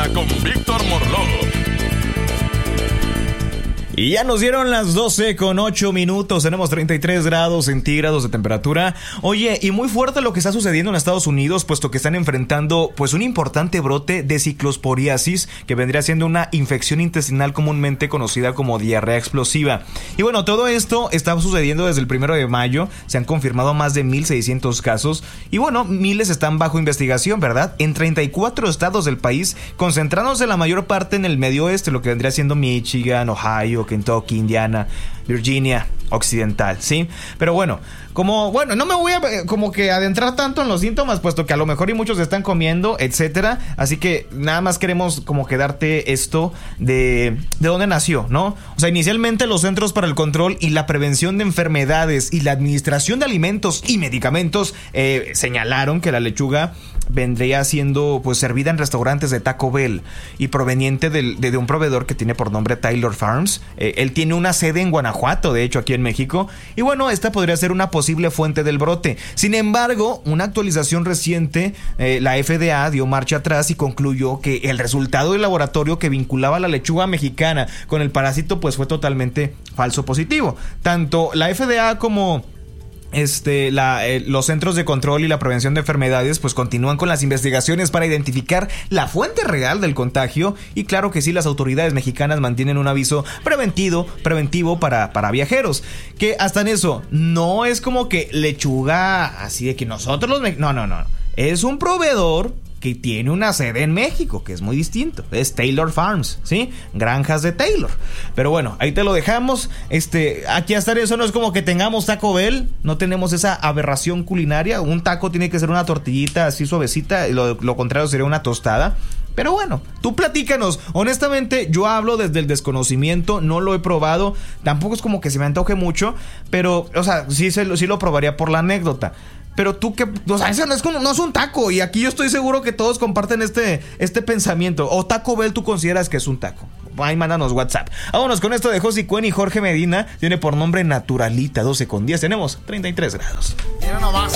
Mañana con Víctor Morló. Y ya nos dieron las 12:08. Tenemos 33 grados centígrados de temperatura. Oye, y muy fuerte lo que está sucediendo en Estados Unidos, puesto que están enfrentando pues un importante brote de ciclosporiasis, que vendría siendo una infección intestinal comúnmente conocida como diarrea explosiva. Y bueno, todo esto está sucediendo desde el 1 de mayo. Se han confirmado más de 1,600 casos. Y bueno, miles están bajo investigación, ¿verdad? En 34 estados del país, concentrándose la mayor parte en el medio oeste, lo que vendría siendo Michigan, Ohio, Kentucky, Indiana, Virginia Occidental, ¿sí? Pero bueno, no me voy a como que adentrar tanto en los síntomas, puesto que a lo mejor y muchos están comiendo, etcétera. Así que nada más queremos como que darte esto de dónde nació, ¿no? O sea, inicialmente los Centros para el Control y la Prevención de Enfermedades y la Administración de Alimentos y Medicamentos señalaron que la lechuga vendría siendo pues servida en restaurantes de Taco Bell y proveniente de un proveedor que tiene por nombre Taylor Farms. Él tiene una sede en Guanajuato, de hecho aquí en México, y bueno, esta podría ser una posible fuente del brote. Sin embargo, una actualización reciente, la FDA dio marcha atrás y concluyó que el resultado del laboratorio que vinculaba la lechuga mexicana con el parásito pues fue totalmente falso positivo. Tanto la FDA como los Centros de Control y la Prevención de Enfermedades pues continúan con las investigaciones para identificar la fuente real del contagio, y claro que sí, las autoridades mexicanas mantienen un aviso preventivo para viajeros, que hasta en eso no es como que lechuga así de que nosotros no, es un proveedor que tiene una sede en México, que es muy distinto. Es Taylor Farms, ¿sí? Granjas de Taylor. Pero bueno, ahí te lo dejamos. Aquí hasta eso no es como que tengamos Taco Bell, no tenemos esa aberración culinaria. Un taco tiene que ser una tortillita así suavecita, y lo contrario sería una tostada. Pero bueno, tú platícanos. Honestamente, yo hablo desde el desconocimiento, no lo he probado. Tampoco es como que se me antoje mucho, pero, o sea, sí lo probaría por la anécdota. Pero tú que, o sea, eso no es un taco. Y aquí yo estoy seguro que todos comparten este pensamiento. O Taco Bell tú consideras que es un taco. Ahí mándanos WhatsApp. Vámonos con esto de Josie Cuen y Jorge Medina. Tiene por nombre Naturalita, 12:10. Tenemos 33 grados. Mira nomás.